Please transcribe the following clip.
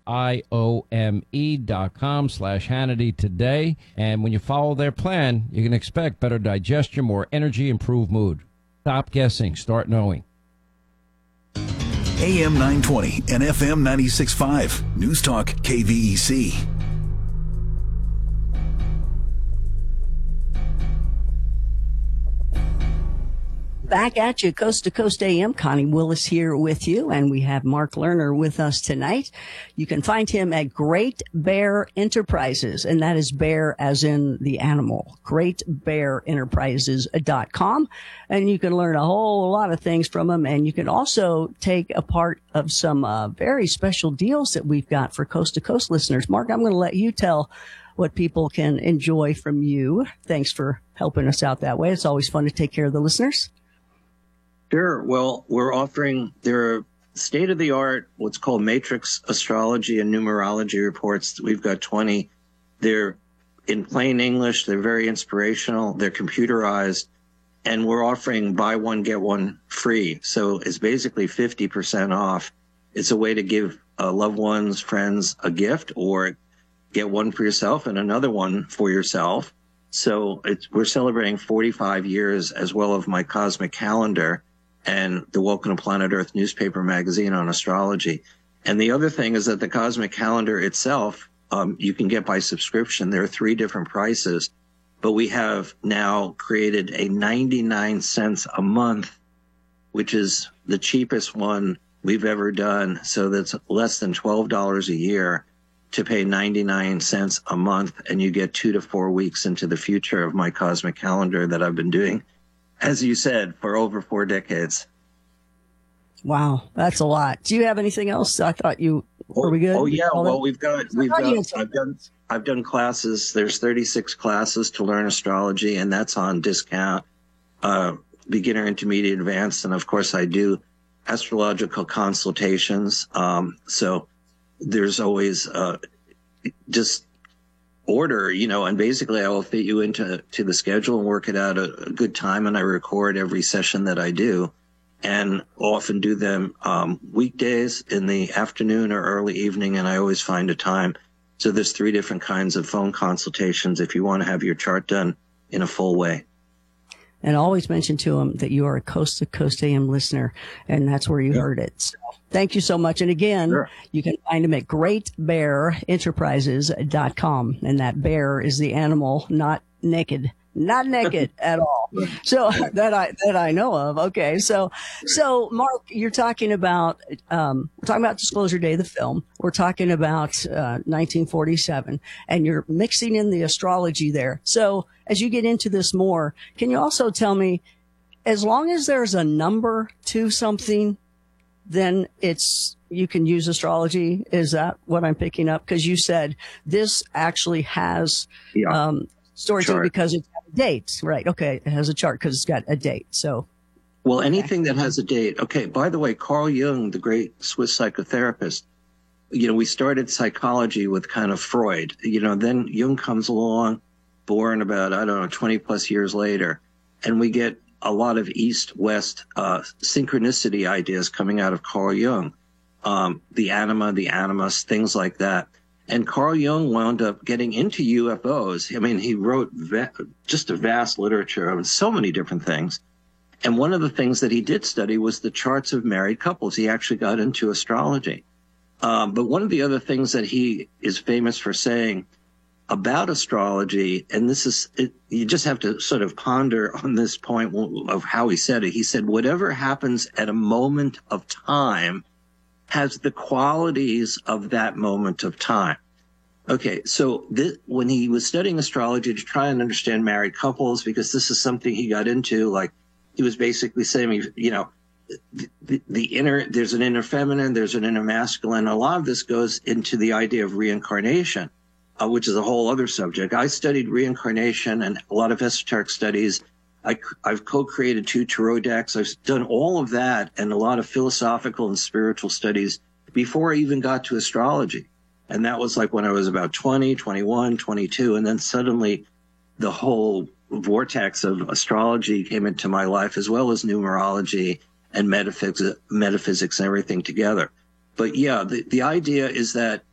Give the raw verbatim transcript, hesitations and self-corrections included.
I O M E dot com slash Hannity today. And when you follow their plan, you can expect better digestion, more energy, improved mood. Stop guessing. Start knowing. A M nine twenty and F M ninety-six point five. News Talk K V E C. Back at you, Coast to Coast A M. Connie Willis here with you, and we have Mark Lerner with us tonight. You can find him at Great Bear Enterprises, and that is bear as in the animal, great bear enterprises dot com. And you can learn a whole lot of things from him, and you can also take a part of some uh, very special deals that we've got for Coast to Coast listeners. Mark, I'm going to let you tell what people can enjoy from you. Thanks for helping us out that way. It's always fun to take care of the listeners. Sure. Well, we're offering, there are state-of-the-art, what's called matrix astrology and numerology reports. We've got twenty. They're in plain English. They're very inspirational. They're computerized. And we're offering buy one, get one free. So it's basically fifty percent off. It's a way to give uh, loved ones, friends a gift, or get one for yourself and another one for yourself. So it's, we're celebrating forty-five years as well of my cosmic calendar and the Welcome to Planet Earth newspaper magazine on astrology. And the other thing is that the cosmic calendar itself, um, you can get by subscription. There are three different prices, but we have now created a ninety-nine cents a month, which is the cheapest one we've ever done. So that's less than twelve dollars a year to pay ninety-nine cents a month. And you get two to four weeks into the future of my cosmic calendar that I've been doing, as you said, for over four decades. Wow, that's a lot. Do you have anything else? I thought you were we good? Oh yeah, All well that? we've got we've got I've done I've done classes. There's thirty-six classes to learn astrology, and that's on discount. Uh, beginner, intermediate, advanced, and of course I do astrological consultations. Um, so there's always uh, just order, you know, and basically I will fit you into to the schedule and work it out a, a good time. And I record every session that I do, and often do them um, weekdays in the afternoon or early evening. And I always find a time. So there's three different kinds of phone consultations if you want to have your chart done in a full way. And always mention to them that you are a Coast to Coast A M listener, and that's where you yeah. heard it. So thank you so much. And again, sure. You can find them at Great Bear Enterprises dot com. And that bear is the animal, not naked, not naked at all. So that I, that I know of. Okay. So, so Mark, you're talking about, um, we're talking about Disclosure Day, the film. We're talking about, uh, nineteen forty-seven, and you're mixing in the astrology there. So as you get into this more, can you also tell me, as long as there's a number to something, then it's, you can use astrology. Is that what I'm picking up? Because you said this actually has, yeah. um, story to it because it's got a date, right? Okay. It has a chart because it's got a date. So, well, anything that has a date. Okay. By the way, Carl Jung, the great Swiss psychotherapist, you know, we started psychology with kind of Freud, you know, then Jung comes along, born about, I don't know, twenty plus years later, and we get a lot of East-West uh, synchronicity ideas coming out of Carl Jung, um, the anima, the animus, things like that. And Carl Jung wound up getting into U F Os. I mean, he wrote va- just a vast literature on so many different things. And one of the things that he did study was the charts of married couples. He actually got into astrology. Um, but one of the other things that he is famous for saying about astrology, and this is, it, you just have to sort of ponder on this point of how he said it. He said, whatever happens at a moment of time has the qualities of that moment of time. Okay, so this, when he was studying astrology to try and understand married couples, because this is something he got into, like he was basically saying, you know, the, the, the inner, there's an inner feminine, there's an inner masculine. A lot of this goes into the idea of reincarnation, uh, which is a whole other subject. I studied reincarnation and a lot of esoteric studies. I, I've co-created two tarot decks. I've done all of that and a lot of philosophical and spiritual studies before I even got to astrology. And that was like when I was about twenty, twenty-one, twenty-two. And then suddenly the whole vortex of astrology came into my life, as well as numerology and metaphysics, metaphysics and everything together. But yeah, the, the idea is that